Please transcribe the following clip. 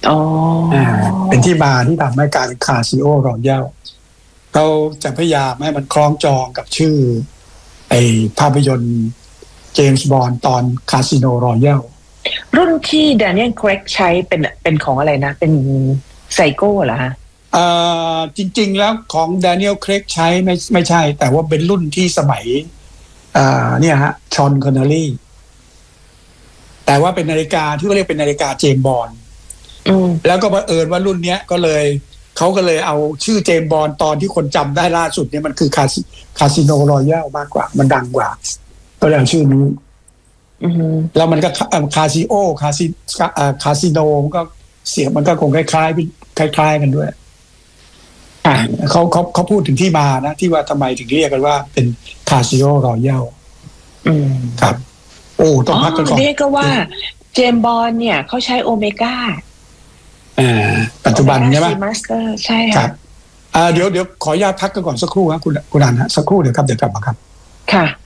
อ๋อเป็นที่มาที่ทำให้การคาซิโอรอยัลเขาจะพยายามให้มันคล้องจองกับชื่อไอ้ภาพยนตร์เจมส์บอนด์ตอนคาสิโนรอยัลรุ่นที่แดเนียล เครกใช้เป็นของอะไรนะเป็นไซโก้เหรอฮะจริงๆแล้วของแดเนียล เครกใช้ไม่ใช่แต่ว่าเป็นรุ่นที่สมัยเนี่ยฮะชอน คอนเนอรี่แต่ว่าเป็นนาฬิกาที่เขาเรียกเป็นนาฬิกาเจมส์บอนด์แล้วก็บังเอิญว่ารุ่นเนี้ยก็เลยเขาก็เลยเอาชื่อเจมส์บอนด์ตอนที่คนจำได้ล่าสุดเนี่ยมันคือคาสิโนรอยัลมากกว่ามันดังกว่าก็เลยเอาชื่อนี้แล้วมันก็คาซิโอคาสิโนมันก็เสียงมันก็คงคล้ายกันด้วยเขาพูดถึงที่มานะที่ว่าทำไมถึงเรียกกันว่าเป็นคาซิโอรอยัลครับโอ้ต้องพักกันก่อนเรียกก็ว่าเจมส์บอนด์เนี่ยเขาใช้โอเมก้าปัจจุบันใช่ไหมใช่ค่ะเดี๋ยวขออนุญาตพักกันก่อนสักครู่ครับคุณอันฮะสักครู่เดี๋ยวครับเดี๋ยวกลับมาครับค่ะ